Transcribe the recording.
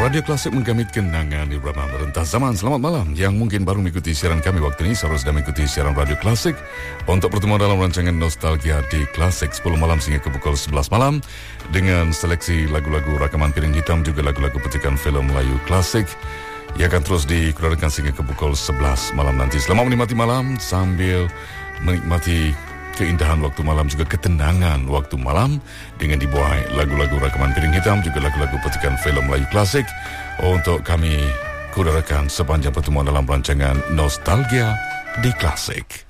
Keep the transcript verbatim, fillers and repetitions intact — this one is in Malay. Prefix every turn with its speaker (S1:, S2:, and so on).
S1: Radio Klasik menggamit kenangan irama merentas zaman. Selamat malam yang mungkin baru mengikuti siaran kami waktu ini. Seharusnya sedang mengikuti siaran Radio Klasik untuk pertemuan dalam rancangan Nostalgia di Klasik sepuluh malam sehingga ke pukul sebelas malam dengan seleksi lagu-lagu rakaman piring hitam, juga lagu-lagu petikan film Melayu klasik yang akan terus dikeluarkan sehingga ke pukul sebelas malam nanti. Selamat menikmati malam sambil menikmati keindahan waktu malam, juga ketenangan waktu malam dengan dibuai lagu-lagu rakaman piring hitam, juga lagu-lagu petikan film Melayu klasik untuk kami kudarakan sepanjang pertemuan dalam rancangan Nostalgia di Klasik.